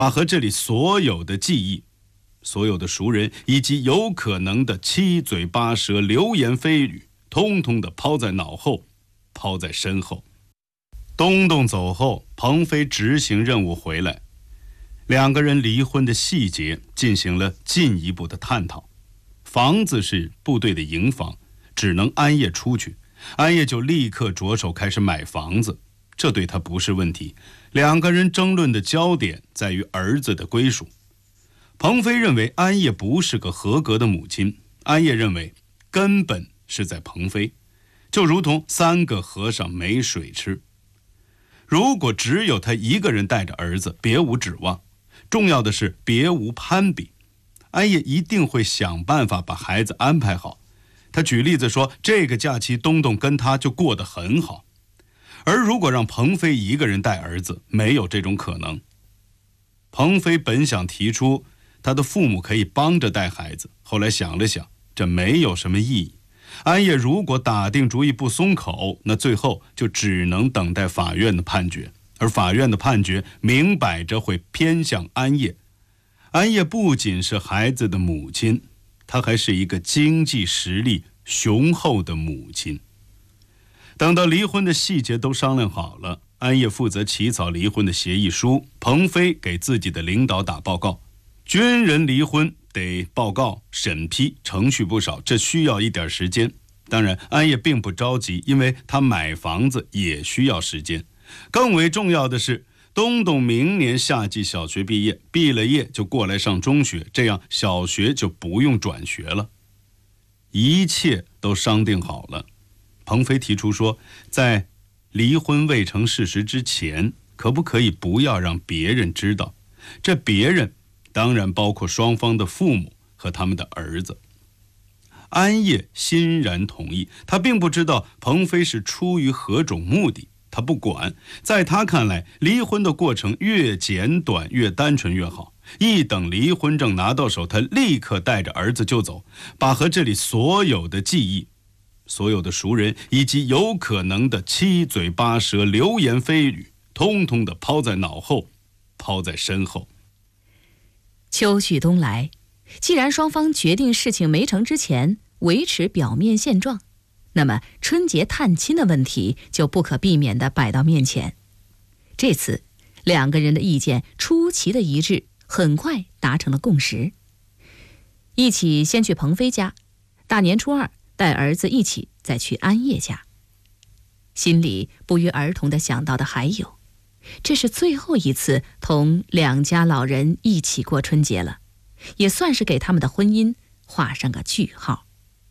把和这里所有的记忆、所有的熟人以及有可能的七嘴八舌、流言蜚语，通通的抛在脑后，抛在身后。东东走后，鹏飞执行任务回来，两个人离婚的细节进行了进一步的探讨。房子是部队的营房，只能安业出去，安业就立刻着手开始买房子，这对他不是问题。两个人争论的焦点在于儿子的归属。鹏飞认为安业不是个合格的母亲，安业认为根本是在鹏飞，就如同三个和尚没水吃。如果只有他一个人带着儿子，别无指望，重要的是别无攀比。安业一定会想办法把孩子安排好。他举例子说，这个假期东东跟他就过得很好。而如果让鹏飞一个人带儿子，没有这种可能。鹏飞本想提出他的父母可以帮着带孩子，后来想了想，这没有什么意义。安业如果打定主意不松口，那最后就只能等待法院的判决，而法院的判决明摆着会偏向安业。安业不仅是孩子的母亲，她还是一个经济实力雄厚的母亲。等到离婚的细节都商量好了，安业负责起草离婚的协议书，鹏飞给自己的领导打报告。军人离婚得报告审批，程序不少，这需要一点时间。当然安业并不着急，因为他买房子也需要时间。更为重要的是，东东明年夏季小学毕业，毕了业就过来上中学，这样小学就不用转学了。一切都商定好了。鹏飞提出说，在离婚未成事实之前，可不可以不要让别人知道？这别人当然包括双方的父母和他们的儿子。安业欣然同意，他并不知道鹏飞是出于何种目的，他不管。在他看来，离婚的过程越简短越单纯越好。一等离婚证拿到手，他立刻带着儿子就走，把和这里所有的记忆、所有的熟人以及有可能的七嘴八舌、流言蜚语，通通的抛在脑后，抛在身后。 秋去冬来，既然双方决定事情没成之前维持表面现状，那么春节探亲的问题就不可避免地摆到面前。这次两个人的意见出奇的一致，很快达成了共识。一起先去鹏飞家，大年初二带儿子一起再去安业家。心里不约而同地想到的还有，这是最后一次同两家老人一起过春节了，也算是给他们的婚姻画上个句号。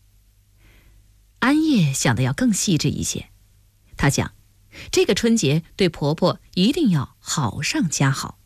安业想的要更细致一些，她想，这个春节对婆婆一定要好上加好。